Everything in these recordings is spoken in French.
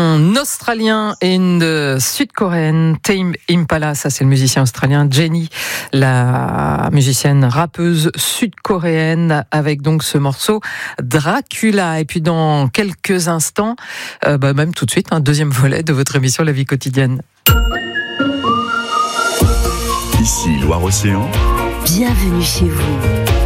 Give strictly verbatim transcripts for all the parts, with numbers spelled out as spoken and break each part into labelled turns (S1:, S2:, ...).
S1: Un Australien et une Sud-Coréenne, Tame Impala, ça c'est le musicien australien, Jenny, la musicienne rappeuse sud-coréenne, avec donc ce morceau Dracula. Et puis dans quelques instants, euh, bah même tout de suite, un deuxième volet de votre émission La Vie Quotidienne.
S2: Ici Loire-Océan.
S3: Bienvenue chez vous.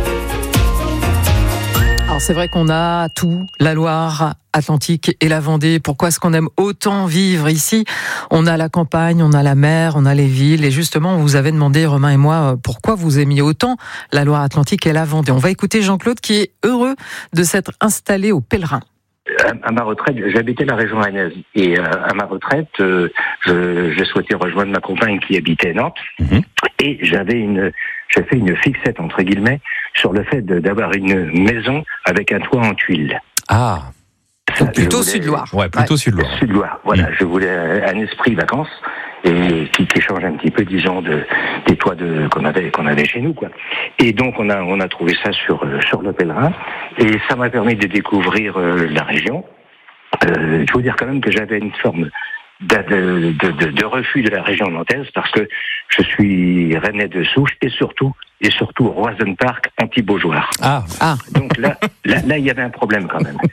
S1: Alors c'est vrai qu'on a tout, la Loire Atlantique et la Vendée. Pourquoi est-ce qu'on aime autant vivre ici ? On a la campagne, on a la mer, on a les villes. Et justement, on vous avait demandé, Romain et moi, pourquoi vous aimiez autant la Loire Atlantique et la Vendée. On va écouter Jean-Claude qui est heureux de s'être installé au Pèlerin.
S4: À ma retraite, j'habitais la région rennaise et euh, à ma retraite, euh, je, je souhaitais rejoindre ma compagne qui habitait Nantes mmh. et j'avais une, j'ai fait une fixette entre guillemets sur le fait de, d'avoir une maison avec un toit en tuiles.
S1: Ah,
S4: Ça,
S1: plutôt
S4: voulais,
S1: Sud-Loire.
S2: Ouais, plutôt
S1: ouais.
S2: Sud-Loire.
S4: Sud-Loire, voilà. Mmh. Je voulais un esprit vacances et qui, qui change un petit peu, disons, de, des toits de, qu'on avait, qu'on avait chez nous, quoi. Et donc, on a, on a trouvé ça sur, sur le Pèlerin. Et ça m'a permis de découvrir euh, la région. Euh, il faut dire quand même que j'avais une forme de, de, de, de, de refus de la région nantaise parce que je suis rennais de souche et surtout, et surtout Roison Park anti-Beaujoire.
S2: Ah.
S1: ah.
S4: Donc là, là, là, il y avait un problème quand même.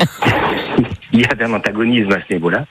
S4: Il y avait un antagonisme à ce niveau-là.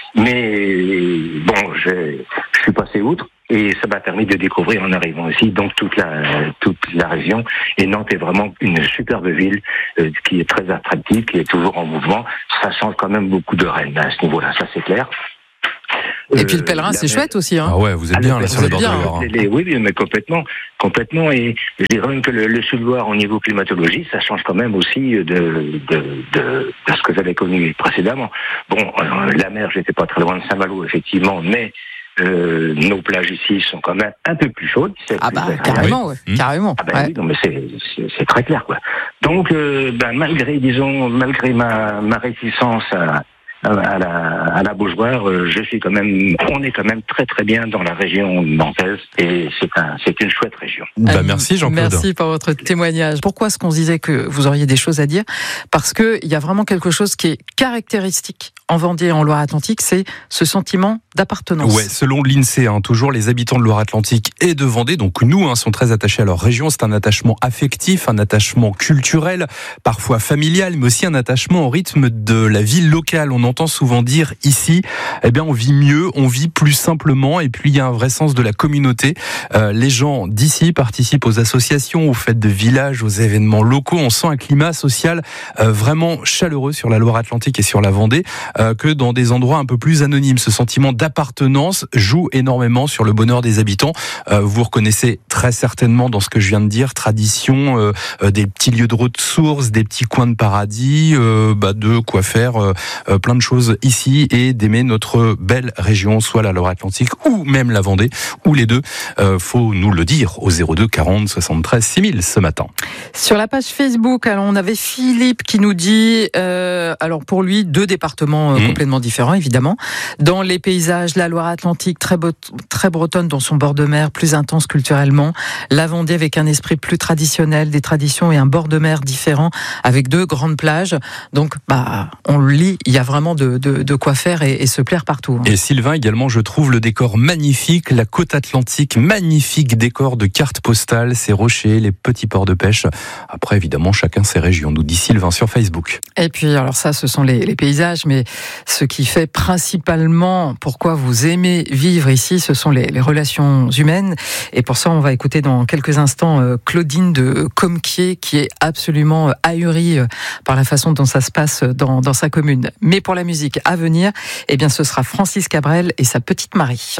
S4: Mais bon, je, je suis passé outre et ça m'a permis de découvrir en arrivant ici donc toute la toute la région. Et Nantes est vraiment une superbe ville euh, qui est très attractive, qui est toujours en mouvement. Ça change quand même beaucoup de Rennes à ce niveau-là, ça c'est clair.
S1: Et euh, puis le Pèlerin, c'est chouette aussi. Hein.
S2: Ah ouais, vous êtes ah, bien là sur le bord de la Loire.
S4: Oui, oui, mais complètement, complètement. Et je dirais même que le, le Sud-Loire, au niveau climatologie, ça change quand même aussi de de de, de ce que j'avais connu précédemment. Bon, euh, la mer, j'étais pas très loin de Saint-Malo, effectivement, mais euh, nos plages ici sont quand même un peu plus chaudes.
S1: Ah bah carrément, ouais. mmh. carrément.
S4: Ah bah
S1: ouais.
S4: oui, non, mais c'est, c'est c'est très clair, quoi. Donc, euh, ben malgré, disons, malgré ma ma réticence à à la, à la Beaujoire, je suis quand même, on est quand même très très bien dans la région nantaise et c'est un, c'est une chouette région.
S2: Bah, euh, merci Jean-Claude.
S1: Merci pour votre témoignage. Pourquoi est-ce qu'on se disait que vous auriez des choses à dire ? Parce que il y a vraiment quelque chose qui est caractéristique en Vendée et en Loire-Atlantique, c'est ce sentiment d'appartenance.
S2: Ouais, selon l'INSEE, hein, toujours les habitants de Loire-Atlantique et de Vendée, donc nous, hein, sont très attachés à leur région. C'est un attachement affectif, un attachement culturel, parfois familial, mais aussi un attachement au rythme de la vie locale. On entend souvent dire ici, eh bien, on vit mieux, on vit plus simplement, et puis il y a un vrai sens de la communauté. Euh, les gens d'ici participent aux associations, aux fêtes de village, aux événements locaux. On sent un climat social euh, vraiment chaleureux sur la Loire-Atlantique et sur la Vendée, euh, que dans des endroits un peu plus anonymes. Ce sentiment d'appartenance joue énormément sur le bonheur des habitants. Euh, vous reconnaissez très certainement dans ce que je viens de dire, tradition, euh, euh, des petits lieux de ressources, des petits coins de paradis, euh, bah, de quoi faire euh, euh, plein de choses ici et d'aimer notre belle région, soit la Loire-Atlantique ou même la Vendée, ou les deux. Euh, faut nous le dire au zéro deux quarante soixante-treize six mille ce matin.
S1: Sur la page Facebook, alors on avait Philippe qui nous dit, euh, alors pour lui, deux départements euh, mmh. complètement différents évidemment. Dans les paysages, la Loire-Atlantique très, be- très bretonne dans son bord de mer, plus intense culturellement. La Vendée avec un esprit plus traditionnel, des traditions et un bord de mer différent avec deux grandes plages. Donc, bah, on le lit, il y a vraiment de, de, de quoi faire et, et se plaire partout. Hein.
S2: Et Sylvain également, je trouve le décor magnifique, la côte atlantique, magnifique décor de carte postale, ces rochers, les petits ports de pêche. Après, évidemment, chacun ses régions, nous dit Sylvain sur Facebook.
S1: Et puis, alors ça, ce sont les, les paysages, mais ce qui fait principalement pourquoi vous aimez vivre ici, ce sont les, les relations humaines. Et pour ça, on va écouter dans quelques instants euh, Claudine de Comquier, qui est absolument euh, ahurie euh, par la façon dont ça se passe dans, dans sa commune. Mais pour la musique à venir, eh bien, ce sera Francis Cabrel et sa petite Marie.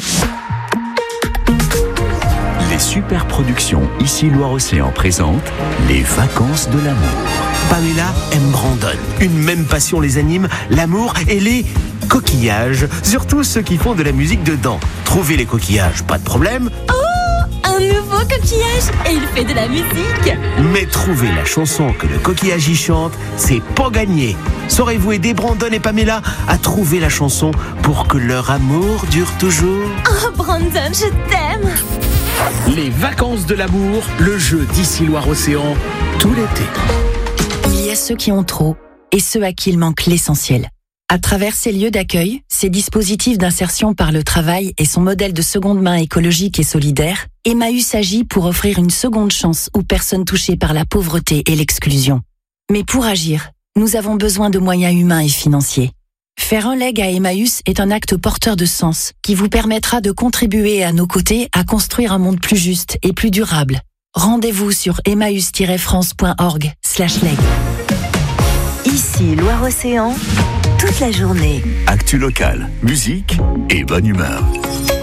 S2: Les super productions Ici Loire-Océan présentent Les vacances de l'amour.
S5: Pamela aime Brandon. Une même passion les anime, l'amour et les coquillages. Surtout ceux qui font de la musique dedans. Trouver les coquillages, pas de problème.
S3: Oh, un nouveau coquillage et il fait de la musique.
S5: Mais trouver la chanson que le coquillage y chante, c'est pas gagné. Saurez-vous aider Brandon et Pamela à trouver la chanson pour que leur amour dure toujours ?
S3: Oh Brandon, je t'aime.
S5: Les vacances de l'amour, le jeu d'Ici Loire-Océan, tout l'été.
S3: Il y a ceux qui ont trop et ceux à qui il manque l'essentiel.
S6: À travers ces lieux d'accueil, ces dispositifs d'insertion par le travail et son modèle de seconde main écologique et solidaire, Emmaüs agit pour offrir une seconde chance aux personnes touchées par la pauvreté et l'exclusion. Mais pour agir, nous avons besoin de moyens humains et financiers. Faire un leg à Emmaüs est un acte porteur de sens qui vous permettra de contribuer à nos côtés à construire un monde plus juste et plus durable. Rendez-vous sur emmaüs tiret france point org slash leg.
S7: Ici, Loire-Océan, toute la journée.
S8: Actu locale, musique et bonne humeur.